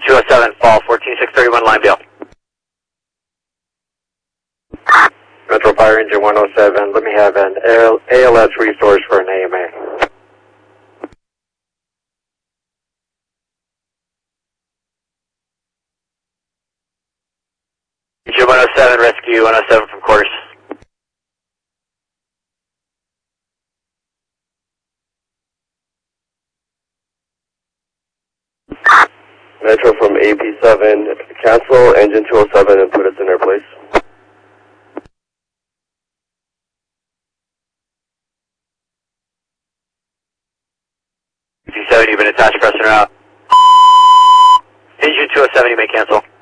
207, fall 14631, line bail. Metro Fire Engine 107, let me have an ALS resource for an AMA. 107, rescue 107 from quarters. Metro from AP7, cancel engine 207 and put us in their place. 270, you've been attached, pressing her out. Engine 207, you may cancel.